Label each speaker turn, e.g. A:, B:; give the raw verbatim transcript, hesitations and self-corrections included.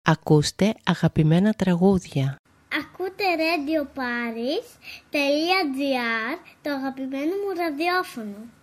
A: Ακούστε αγαπημένα τραγούδια.
B: Ακούτε radio paris τελεία gr, το αγαπημένο μου ραδιόφωνο.